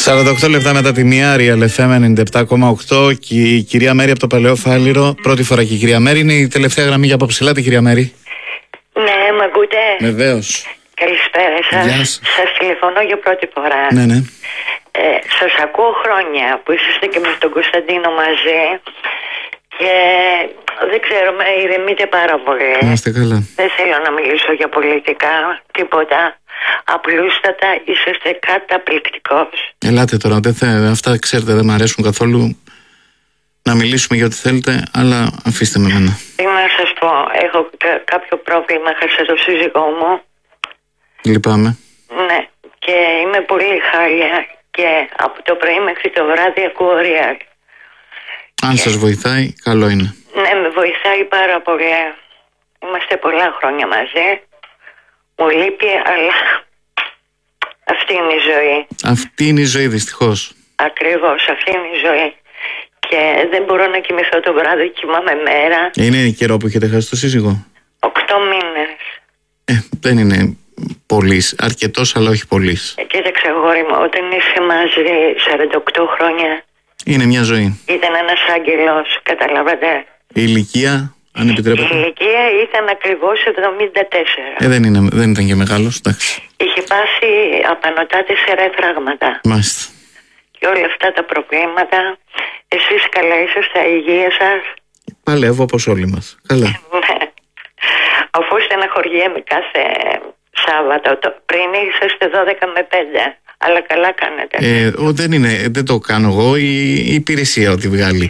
48 λεπτά μετά τη μία, Real FM 97,8 και η κυρία Μέρη από το Παλαιό Φάληρο. Πρώτη φορά και η κυρία Μέρη είναι η τελευταία γραμμή για απόψε. Ελάτε, κυρία Μέρη. Ναι, μ' ακούτε? Βεβαίως. Καλησπέρα σας. Σας τηλεφωνώ για πρώτη φορά. Ναι, ναι. Σας ακούω χρόνια που είσαστε και με τον Κωνσταντίνο μαζί και δεν ξέρω, με ηρεμείτε πάρα πολύ. Είστε καλά. Δεν θέλω να μιλήσω για πολιτικά, τίποτα. Απλούστατα είσαστε καταπληκτικός. Ελάτε τώρα, αυτά ξέρετε δεν μ' αρέσουν καθόλου. Να μιλήσουμε για ό,τι θέλετε, αλλά αφήστε με εμένα. Τι να σας πω, έχω κάποιο πρόβλημα, χάσα το σύζυγό μου. Λυπάμαι. Ναι, και είμαι πολύ χάλια και από το πρωί μέχρι το βράδυ ακούω Real. Αν σας βοηθάει, καλό είναι. Ναι, με βοηθάει πάρα πολύ. Είμαστε πολλά χρόνια μαζί. Μου λείπει, αλλά αυτή είναι η ζωή. Αυτή είναι η ζωή, δυστυχώς. Ακριβώς, αυτή είναι η ζωή. Και δεν μπορώ να κοιμηθώ το βράδυ, κοιμάμαι μέρα. Είναι καιρό που έχετε χάσει το σύζυγο? 8 μήνες. Δεν είναι πολύς, αρκετός αλλά όχι πολύς. Κοίταξε αγόρι μου, όταν είσαι μαζί 48 χρόνια, είναι μια ζωή. ήταν ένας άγγελος, καταλάβατε. Η ηλικία, αν επιτρέπετε. Η ηλικία ήταν ακριβώς 74. Δεν ήταν και μεγάλος, εντάξει. Είχε πάσει απανωτά 4 εφράγματα. Μάλιστα. Και όλα αυτά τα προβλήματα. Εσείς καλά είσαστε, υγεία σας? Παλεύω όπως όλοι μας. Καλά. Ναι. Αφού στεναχωριέμαι κάθε Σάββατο, πριν είσαστε 12 με 5. Αλλά καλά κάνετε. Δεν το κάνω εγώ, η υπηρεσία ό,τι βγάλει.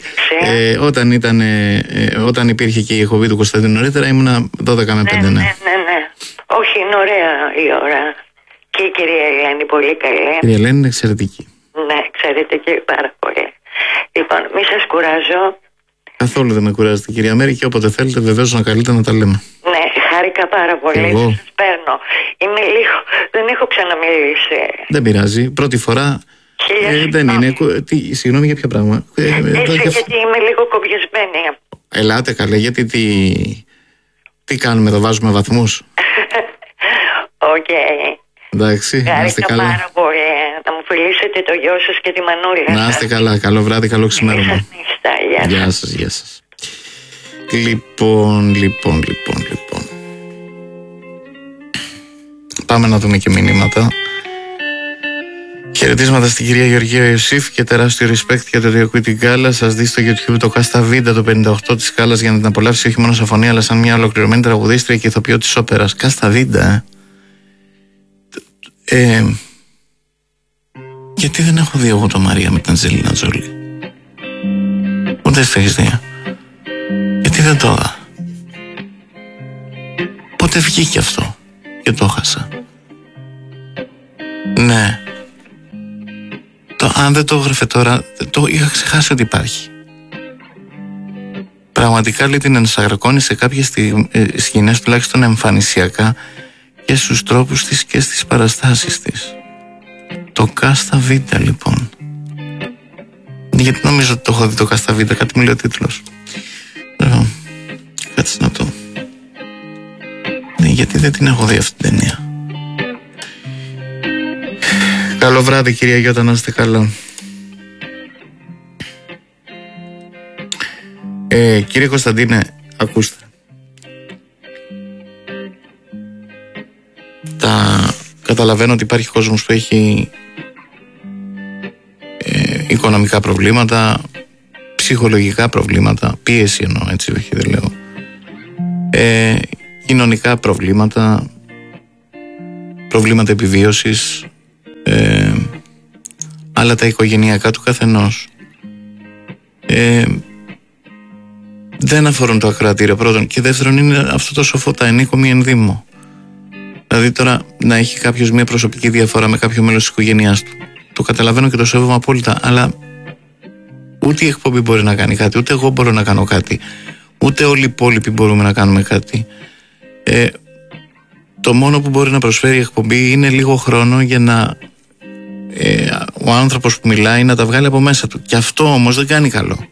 Όταν υπήρχε και η εκπομπή του Κωνσταντίνου νωρίτερα ήμουνα 12 με 5. Ναι. Όχι, είναι ωραία η ώρα. Και η κυρία Ελένη πολύ καλή. Η κυρία Ελένη είναι εξαιρετική. Ναι, ξέρετε και πάρα πολύ. Λοιπόν, μη σας κουράζω. Καθόλου δεν με κουράζετε, κυρία Μέρη, και όποτε θέλετε βεβαίως να καλείτε να τα λέμε. Ναι, χάρηκα πάρα πολύ. Σας παίρνω. Δεν έχω ξαναμιλήσει. Δεν πειράζει. Πρώτη φορά. Δεν είναι. Συγγνώμη για ποια πράγμα. Γιατί είμαι λίγο κομπιασμένη. Ελάτε καλέ, γιατί τι κάνουμε εδώ, βάζουμε βαθμούς? Οκ. Εντάξει, να είστε καλά. Πάρα πολύ. Να μου φιλήσετε το γιο σας και τη μανούλα. Να είστε καλά. Καλό βράδυ, καλό ξημέρωμα. Γεια σας, γεια σας. Λοιπόν. Πάμε να δούμε και μηνύματα. Χαιρετίσματα στην κυρία Γεωργία Ιωσήφ και τεράστιο respect για το ότι ακούει την Κάλα. Σας δει στο YouTube το Κάστα Βίντα το 58 της Κάλας για να την απολαύσει όχι μόνο σαν φωνή αλλά σαν μια ολοκληρωμένη τραγουδίστρια και ηθοποιό της όπερας. Κάστα Βίντα, γιατί δεν έχω δει εγώ το Μαρία με την Αντζελίνα Τζόλι? Ούτε το έχεις δει? Γιατί δεν το είδα? Πότε βγήκε αυτό και το χάσα? Ναι. Αν δεν το έγραφε τώρα, το είχα ξεχάσει ότι υπάρχει. Πραγματικά λέει την ενσαγρακώνει σε κάποιες σκηνές, τουλάχιστον εμφανισιακά, και στους τρόπους της και στις παραστάσεις της. Το Κάστα Βίντα, λοιπόν. Γιατί νομίζω ότι το έχω δει το Κάστα Βίντα, κάτι μου λέει ο τίτλος. Κάτσε να το. Γιατί δεν την έχω δει αυτή την ταινία. Καλό βράδυ, κυρία Γιώτα, να είστε καλά. Κύριε Κωνσταντίνε, ακούστε. Καταλαβαίνω ότι υπάρχει κόσμος που έχει οικονομικά προβλήματα, ψυχολογικά προβλήματα, πίεση εννοώ, έτσι, όχι δεν λέω, κοινωνικά προβλήματα, προβλήματα επιβίωσης, αλλά τα οικογενειακά του καθενός δεν αφορούν το ακροατήριο, πρώτον, και δεύτερον είναι αυτό το σοφό, τα ενίκο μη ενδύμω. Δηλαδή τώρα να έχει κάποιος μια προσωπική διαφορά με κάποιο μέλος της οικογένειάς του, το καταλαβαίνω και το σέβομαι απόλυτα, αλλά ούτε η εκπομπή μπορεί να κάνει κάτι, ούτε εγώ μπορώ να κάνω κάτι, ούτε όλοι οι υπόλοιποι μπορούμε να κάνουμε κάτι. Το μόνο που μπορεί να προσφέρει η εκπομπή είναι λίγο χρόνο για να ο άνθρωπος που μιλάει να τα βγάλει από μέσα του. Και αυτό όμως δεν κάνει καλό,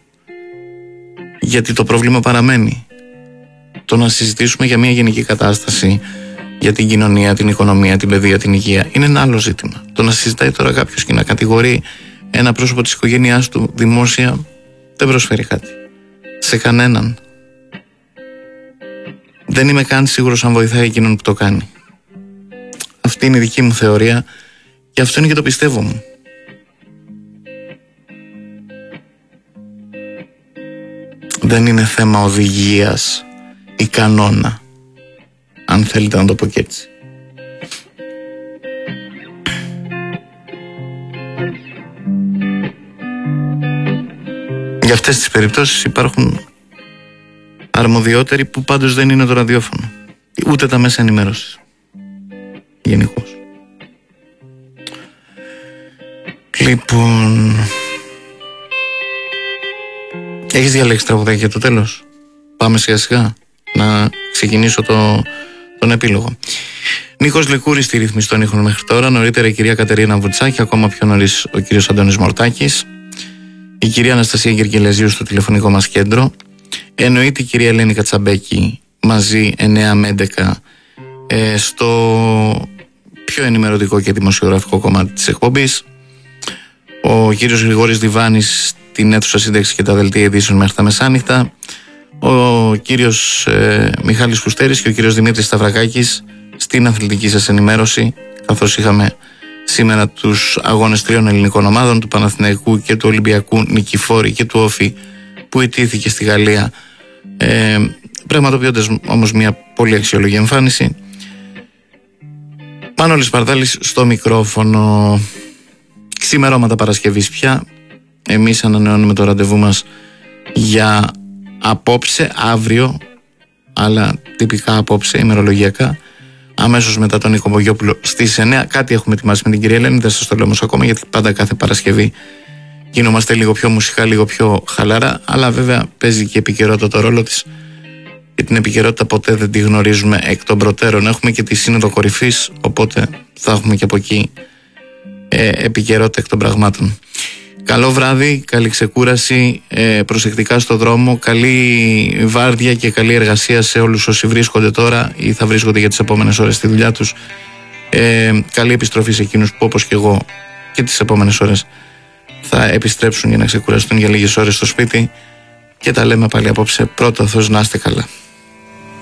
γιατί το πρόβλημα παραμένει. Το να συζητήσουμε για μια γενική κατάσταση για την κοινωνία, την οικονομία, την παιδεία, την υγεία. Είναι ένα άλλο ζήτημα. Το να συζητάει τώρα κάποιος και να κατηγορεί ένα πρόσωπο της οικογένειάς του δημόσια δεν προσφέρει κάτι σε κανέναν. Δεν είμαι καν σίγουρος αν βοηθάει εκείνον που το κάνει. Αυτή είναι η δική μου θεωρία και αυτό είναι και το πιστεύω μου. Δεν είναι θέμα οδηγίας ή κανόνα, αν θέλετε να το πω και έτσι. Για αυτές τις περιπτώσεις υπάρχουν αρμοδιότεροι που πάντως δεν είναι το ραδιόφωνο, ούτε τα μέσα ενημέρωσης γενικώς. Λοιπόν, έχεις διαλέξει τραγουδάκι για το τέλος? Πάμε σιγά σιγά να ξεκινήσω τον επίλογο. Νίκος Λικούρης στη ρύθμιση των ήχων μέχρι τώρα. Νωρίτερα η κυρία Κατερίνα Βουτσάκη, ακόμα πιο νωρίς ο κύριος Αντώνης Μορτάκης, η κυρία Αναστασία Γεργελεζίου στο τηλεφωνικό μας κέντρο, εννοείται η κυρία Ελένη Κατσαμπέκη μαζί 9 με 11 στο πιο ενημερωτικό και δημοσιογραφικό κομμάτι της εκπομπής, ο κύριος Γρηγόρης Διβάνης στην αίθουσα σύνταξη και τα δελτία ειδήσεων μέχρι τα μεσάνυχτα, ο κύριος Μιχάλης Φουστέρης και ο κύριος Δημήτρης Σταυρακάκης στην αθλητική σας ενημέρωση, καθώς είχαμε σήμερα τους αγώνες τριών ελληνικών ομάδων, του Παναθηναϊκού και του Ολυμπιακού Νικηφόρη και του Όφη, που ιτήθηκε στη Γαλλία, πραγματοποιώντας όμως μια πολύ αξιόλογη εμφάνιση. Μανώλης Παρδάλης στο μικρόφωνο. Ξημερώματα Παρασκευής πια. Εμείς ανανεώνουμε το ραντεβού μας για απόψε, αύριο, αλλά τυπικά απόψε, ημερολογιακά, αμέσως μετά τον Νίκο Μπογιόπουλο στις 9. Κάτι έχουμε ετοιμάσει με την κυρία Ελένη, δεν σας το λέω όμως ακόμα, γιατί πάντα κάθε Παρασκευή γινόμαστε λίγο πιο μουσικά, λίγο πιο χαλαρά, αλλά βέβαια παίζει και η επικαιρότητα το ρόλο της, και την επικαιρότητα ποτέ δεν τη γνωρίζουμε εκ των προτέρων. Έχουμε και τη Σύνοδο Κορυφής, οπότε θα έχουμε και από εκεί επικαιρότητα εκ των πραγμάτων. Καλό βράδυ, καλή ξεκούραση, προσεκτικά στο δρόμο, καλή βάρδια και καλή εργασία σε όλους όσοι βρίσκονται τώρα ή θα βρίσκονται για τις επόμενες ώρες στη δουλειά τους. Καλή επιστροφή σε εκείνους που, όπως και εγώ, και τις επόμενες ώρες θα επιστρέψουν για να ξεκουραστούν για λίγες ώρες στο σπίτι, και τα λέμε πάλι απόψε. Πρώτα Θεός, να είστε καλά.